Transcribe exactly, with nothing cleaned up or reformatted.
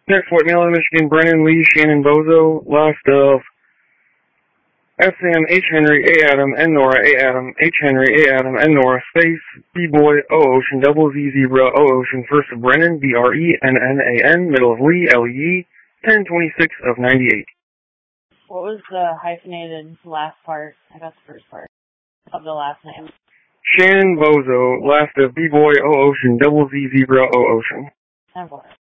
Next, White Male, Michigan, Brennan Lee, Shannon Bozo, last of S M, H. Henry, A. Adam, N. Nora, A. Adam, H. Henry, A. Adam, N. Nora, space, B-Boy, O. Ocean, double Z, Zebra, O. Ocean, first of Brennan, B R E N N A N, middle of Lee, L E E, ten twenty-six of ninety-eight. What was the hyphenated last part? I got the first part of the last name. Shannon Bozo, last of B-Boy, O. Ocean, double Z, Zebra, O. Ocean. ten four.